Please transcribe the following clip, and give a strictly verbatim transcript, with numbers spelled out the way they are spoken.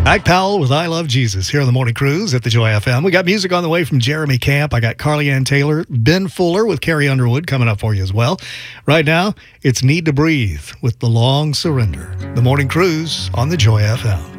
Ike Powell with I Love Jesus here on the Morning Cruise at the Joy F M. We got music on the way from Jeremy Camp. I got Carly Ann Taylor, Ben Fuller with Carrie Underwood coming up for you as well. Right now, it's Need to Breathe with The Long Surrender. The Morning Cruise on the Joy F M.